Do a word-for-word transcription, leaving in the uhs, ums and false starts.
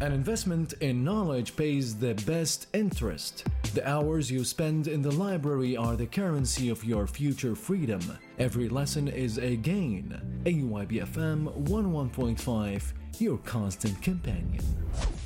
An investment in knowledge pays the best interest. The hours you spend in the library are the currency of your future freedom. Every lesson is a gain. A Y B F M one oh one point five, your constant companion.